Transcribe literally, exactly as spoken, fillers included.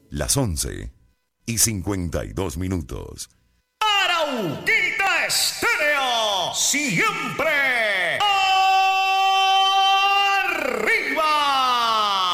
Las once y cincuenta y dos minutos. Arauquita Estéreo, siempre